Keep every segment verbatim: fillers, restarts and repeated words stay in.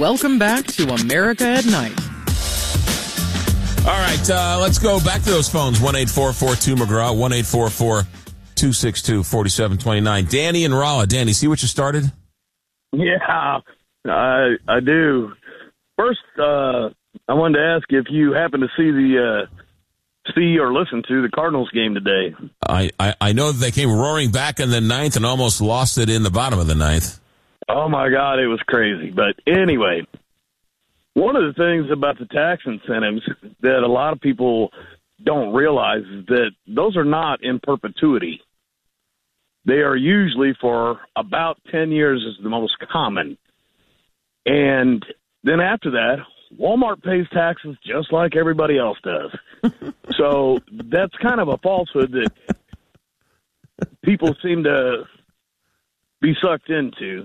Welcome back to America at Night. All right, uh, let's go back to those phones. one eight four four two McGraw, one eight four four two six two four seven two nine. Danny and Rolla. Danny, see what you started? Yeah, I I do. First, uh, I wanted to ask if you happen to see the uh, see or listen to the Cardinals game today. I, I, I know that they came roaring back in the ninth and almost lost it in the bottom of the ninth. Oh, my God, it was crazy. But anyway, one of the things about the tax incentives that a lot of people don't realize is that those are not in perpetuity. They are usually for about ten years is the most common. And then after that, Walmart pays taxes just like everybody else does. So that's kind of a falsehood that people seem to be sucked into.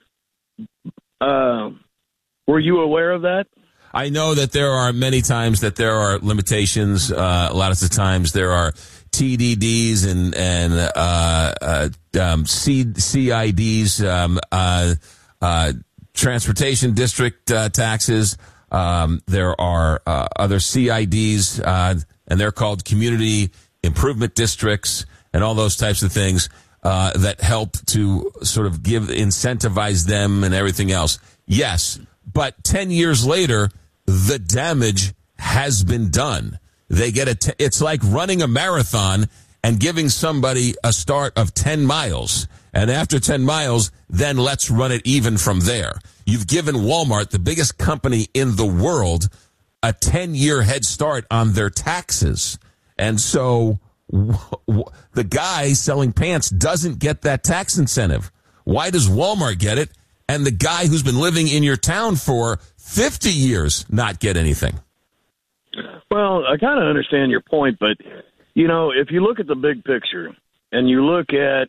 Uh, were you aware of that? I know that there are many times that there are limitations. Uh, a lot of the times there are T D Ds and and uh, uh, um, C, C I Ds, um, uh, uh, transportation district uh, taxes. Um, there are uh, other C I Ds, uh, and they're called community improvement districts, and all those types of things uh, that help to sort of give incentivize them and everything else. Yes, but ten years later, the damage has been done. They get a. T- it's like running a marathon and giving somebody a start of ten miles, and after ten miles, then let's run it even from there. You've given Walmart, the biggest company in the world, a ten-year head start on their taxes. And so w- w- the guy selling pants doesn't get that tax incentive. Why does Walmart get it and the guy who's been living in your town for fifty years not get anything? Well, I kind of understand your point, but, you know, if you look at the big picture and you look at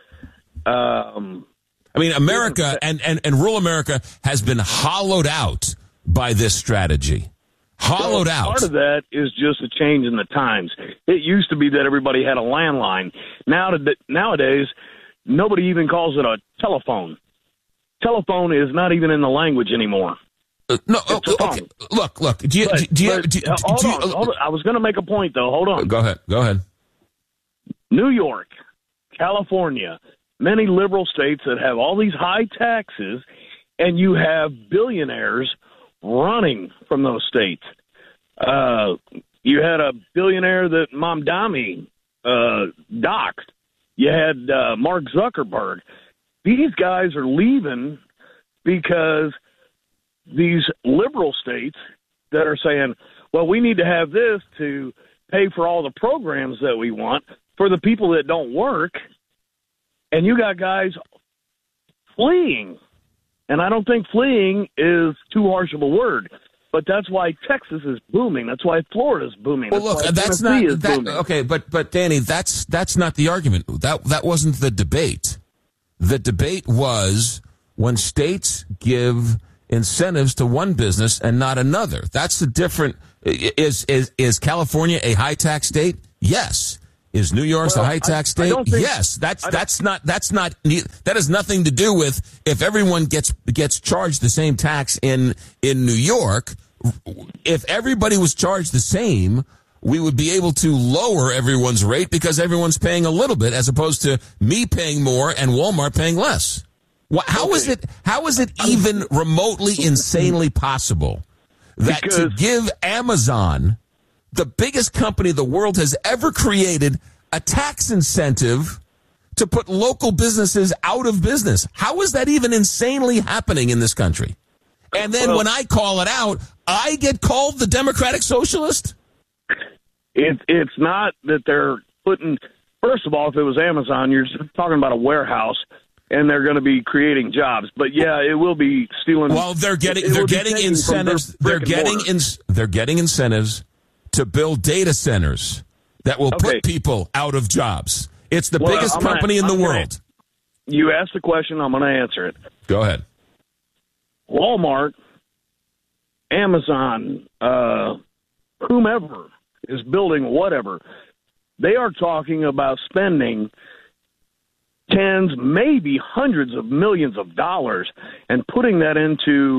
um, – I mean, America and, and, and rural America has been hollowed out by this strategy. Hollowed well, out. Part of that is just a change in the times. It used to be that everybody had a landline. Now, to, nowadays, nobody even calls it a telephone. Telephone is not even in the language anymore. Uh, no, oh, okay. Look, look. Do you, but, do you, but, do you, uh, hold, do you, on, hold on. I was going to make a point, though. Hold on. Go ahead. Go ahead. New York, California, many liberal states that have all these high taxes, and you have billionaires running from those states. Uh, you had a billionaire that Mamdani uh, doxed. You had uh, Mark Zuckerberg. These guys are leaving because these liberal states that are saying, well, we need to have this to pay for all the programs that we want for the people that don't work. And you got guys fleeing. And I don't think fleeing is too harsh of a word. But that's why Texas is booming. That's why Florida's booming. Well, that's look, that's Tennessee not is that, booming. okay. But but Danny, that's that's not the argument. That that wasn't the debate. The debate was when states give incentives to one business and not another. That's the different. Is is is California a high tax state? Yes. Is New York well, a high tax state? think, Yes. That's that's not that's not that has nothing to do with if everyone gets gets charged the same tax in in New York. If everybody was charged the same, we would be able to lower everyone's rate because everyone's paying a little bit as opposed to me paying more and Walmart paying less. How okay. is it how is it even remotely insanely possible that because, to give Amazon, the biggest company the world has ever created, a tax incentive to put local businesses out of business? How is that even insanely happening in this country? And then well, when I call it out, I get called the Democratic Socialist? It, it's not that they're putting – first of all, if it was Amazon, you're talking about a warehouse, and they're going to be creating jobs. But, yeah, it will be stealing – Well, they're getting they're getting incentives. They're getting in, they're getting incentives to build data centers that will okay. put people out of jobs. It's the well, biggest I'm company gonna, in the I'm world. Gonna, you asked the question. I'm going to answer it. Go ahead. Walmart, Amazon, uh, whomever is building whatever, they are talking about spending tens, maybe hundreds of millions of dollars and putting that into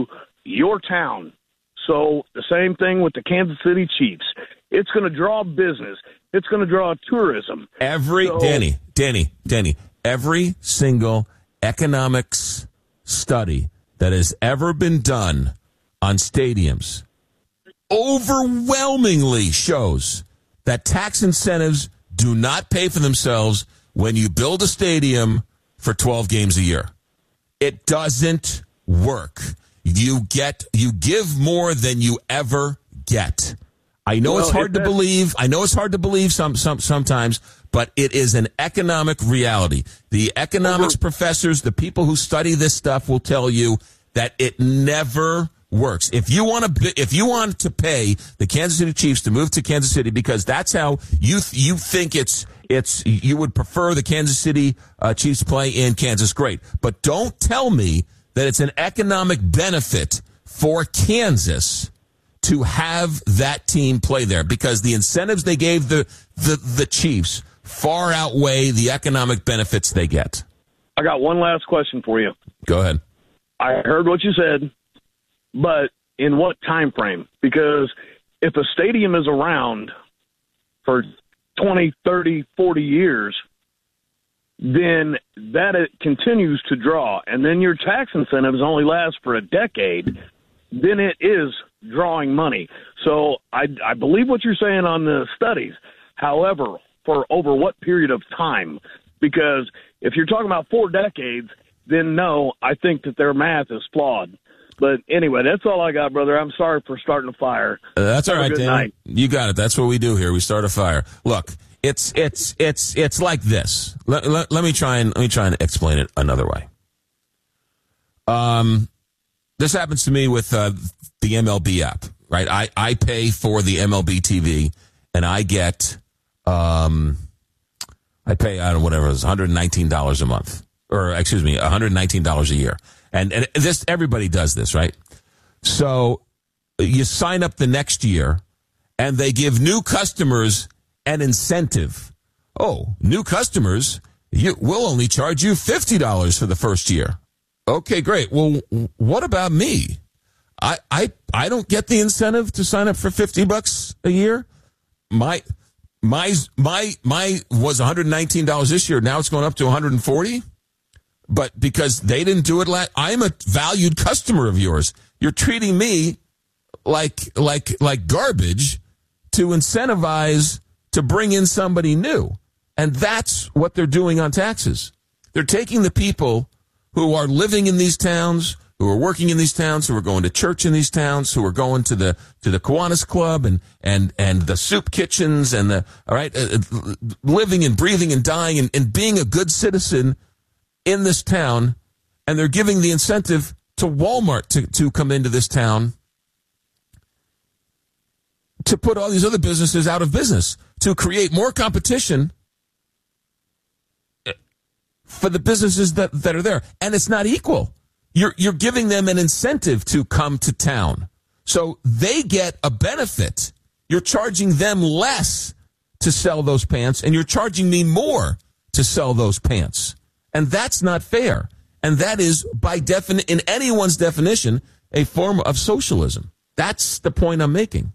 your town. So the same thing with the Kansas City Chiefs. It's going to draw business. It's going to draw tourism. Every, so, Danny, Danny, Danny, every single economics study that has ever been done on stadiums overwhelmingly shows that tax incentives do not pay for themselves when you build a stadium for twelve games a year. It doesn't work. You get, you give more than you ever get. I know well, it's hard to believe. I know it's hard to believe some, some, sometimes, but it is an economic reality. The economics professors, the people who study this stuff will tell you that it never works. If you want to, if you want to pay the Kansas City Chiefs to move to Kansas City because that's how you you think it's it's you would prefer the Kansas City uh, Chiefs play in Kansas, great. But don't tell me that it's an economic benefit for Kansas to have that team play there, because the incentives they gave the the, the Chiefs far outweigh the economic benefits they get. I got one last question for you. Go ahead. I heard what you said, but in what time frame? Because if a stadium is around for twenty, thirty, forty years, then that it continues to draw, and then your tax incentives only last for a decade, then it is drawing money. So I, I believe what you're saying on the studies. However, for over what period of time? Because if you're talking about four decades, then no, I think that their math is flawed. But anyway, that's all I got, brother. I'm sorry for starting a fire. Uh, that's Have all right, a good Dan. night. You got it. That's what we do here. We start a fire. Look, it's it's it's it's like this. Let, let, let me try and let me try and explain it another way. Um, this happens to me with uh, the M L B app, right? I, I pay for the M L B T V, and I get um, I pay I don't know whatever it was, one hundred nineteen dollars a month, or excuse me, one hundred nineteen dollars a year. And, and this, everybody does this, right? So you sign up the next year, and they give new customers an incentive. Oh, new customers, you, we'll only charge you fifty dollars for the first year. Okay, great. Well, what about me? I, I, I don't get the incentive to sign up for fifty bucks a year. My, my, my, my was one hundred nineteen dollars this year. Now it's going up to one hundred forty. But because they didn't do it last, I'm a valued customer of yours. You're treating me like like like garbage to incentivize to bring in somebody new. And that's what they're doing on taxes. They're taking the people who are living in these towns, who are working in these towns, who are going to church in these towns, who are going to the to the Kiwanis Club and and and the soup kitchens and the all right, uh, living and breathing and dying and, and being a good citizen in this town, and they're giving the incentive to Walmart to, to come into this town to put all these other businesses out of business, to create more competition for the businesses that, that are there. And it's not equal. You're, you're giving them an incentive to come to town. So they get a benefit. You're charging them less to sell those pants, and you're charging me more to sell those pants. And that's not fair. And that is, by defini- in anyone's definition, a form of socialism. That's the point I'm making.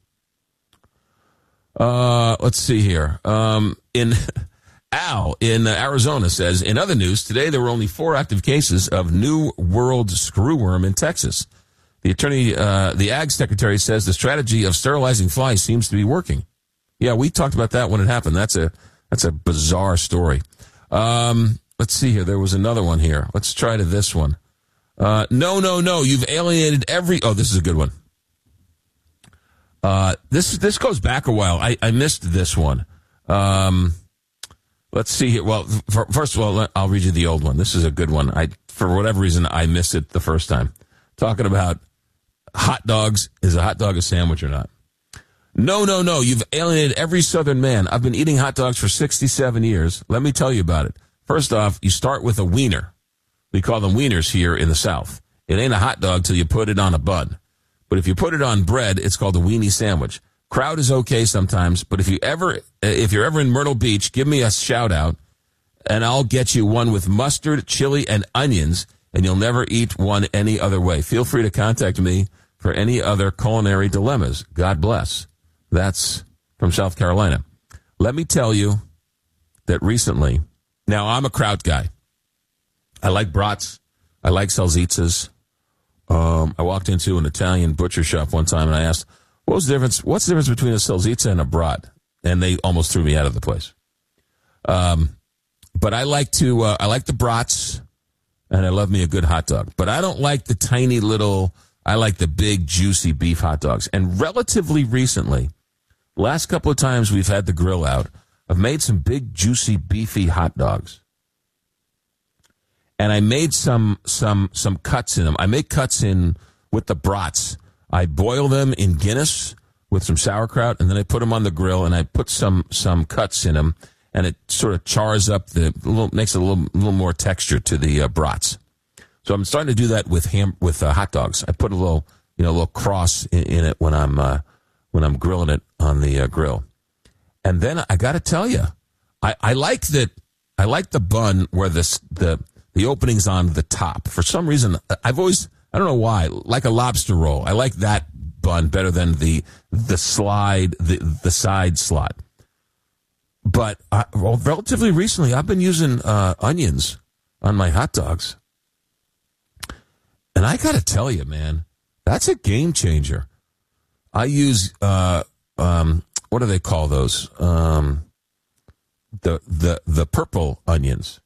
Uh, let's see here. Um, in Al in Arizona says, in other news, today there were only four active cases of New World screwworm in Texas. The attorney, uh, the ag secretary says the strategy of sterilizing flies seems to be working. Yeah, we talked about that when it happened. That's a that's a bizarre story. Um, let's see here. There was another one here. Let's try to this one. Uh, no, no, no. You've alienated every. Oh, this is a good one. Uh, this this goes back a while. I, I missed this one. Um, let's see here. Well, for, first of all, I'll read you the old one. This is a good one. I for whatever reason I missed it the first time. Talking about hot dogs. Is a hot dog a sandwich or not? No, no, no. You've alienated every Southern man. I've been eating hot dogs for sixty-seven years. Let me tell you about it. First off, you start with a wiener. We call them wieners here in the South. It ain't a hot dog till you put it on a bun. But if you put it on bread, it's called a weenie sandwich. Crowd is okay sometimes, but if you ever, if you're ever in Myrtle Beach, give me a shout out, and I'll get you one with mustard, chili, and onions. and you'll never eat one any other way. Feel free to contact me for any other culinary dilemmas. God bless. That's from South Carolina. Let me tell you that recently, now I'm a kraut guy. I like brats. I like salsitzas. Um, I walked into an Italian butcher shop one time and I asked, what was the difference? What's the difference between a salsitza and a brat? And they almost threw me out of the place. Um, but I like to, uh, I like the brats and I love me a good hot dog, but I don't like the tiny little, I like the big juicy beef hot dogs. And relatively recently, last couple of times we've had the grill out, I've made some big juicy beefy hot dogs. And I made some some some cuts in them. I make cuts in with the brats. I boil them in Guinness with some sauerkraut, and then I put them on the grill, and I put some some cuts in them, and it sort of chars up the little, makes a little little more texture to the uh, brats. So I'm starting to do that with ham with uh, hot dogs. I put a little you know a little cross in, in it when I'm uh, when I'm grilling it on the uh, grill. And then I got to tell you, I, I like that. I like the bun where this the The opening's on the top. For some reason, I've always, I don't know why, like a lobster roll. I like that bun better than the the slide, the, the side slot. But I, well, relatively recently, I've been using uh, onions on my hot dogs. And I got to tell you, man, that's a game changer. I use, uh, um, what do they call those? Um, the the the purple onions.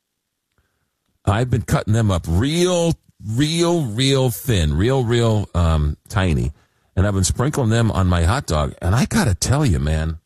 I've been cutting them up real, real, real thin, real, real um, tiny. And I've been sprinkling them on my hot dog. And I got to tell you, man,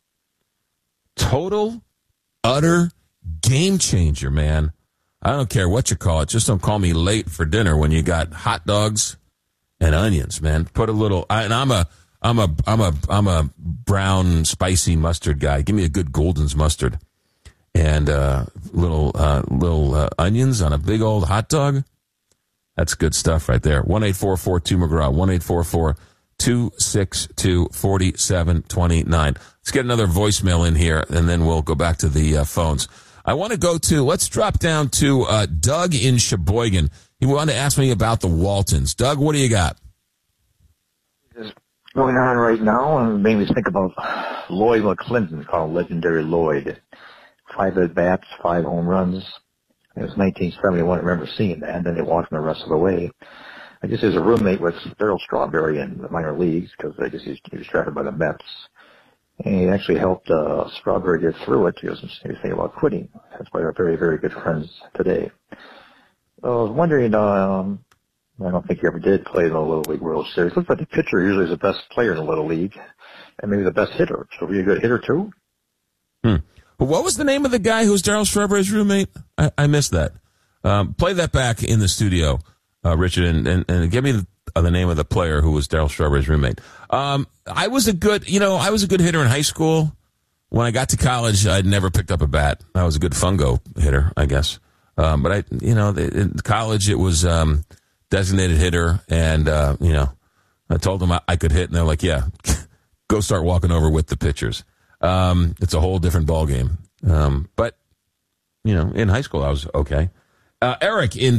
total, utter game changer, man. I don't care what you call it. Just don't call me late for dinner when you got hot dogs and onions, man. Put a little, I, and I'm a, I'm a, I'm a, I'm a brown, spicy mustard guy. Give me a good Golden's mustard. And uh, little uh, little uh, onions on a big old hot dog. That's good stuff right there. one eight four four two McGraw. one eight four four two six two four seven two nine. Let's get another voicemail in here, and then we'll go back to the uh, phones. I want to go to, let's drop down to uh, Doug in Sheboygan. He wanted to ask me about the Waltons. Doug, what do you got? What's going on right now, and made me think about Lloyd McClendon, called Legendary Lloyd. Five at-bats, five home runs. It was nineteen seventy-one. I remember seeing that, and then they walked him the rest of the way. I guess he was a roommate with Darryl Strawberry in the minor leagues because I guess he was, he was drafted by the Mets. And he actually helped uh, Strawberry get through it. He was, he was thinking about quitting. That's why they're very, very good friends today. I was wondering, um, I don't think he ever did play in the Little League World Series. Looks like the pitcher usually is the best player in the Little League, and maybe the best hitter. So were you a good hitter too? Hmm. What was the name of the guy who was Darryl Strawberry's roommate? I, I missed that. Um, play that back in the studio, uh, Richard, and, and, and give me the, uh, the name of the player who was Darryl Strawberry's roommate. Um, I was a good, you know, I was a good hitter in high school. When I got to college, I'd never picked up a bat. I was a good fungo hitter, I guess. Um, but I, you know, in college it was um, designated hitter, and uh, you know, I told them I, I could hit, and they're like, "Yeah, go start walking over with the pitchers." Um, it's a whole different ballgame. Um, but, you know, in high school, I was okay. Uh, Eric in